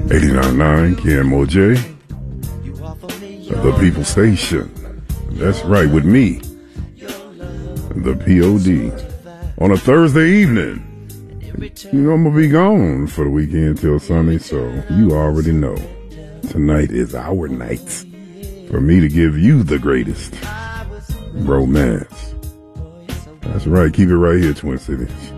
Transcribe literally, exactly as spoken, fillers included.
eighty-nine point nine K M O J, the People Station. That's right, with me, the P O D. On a Thursday evening, you know I'm going to be gone for the weekend till Sunday, so you already know. Tonight is our night for me to give you the greatest romance. That's right, keep it right here, Twin Cities.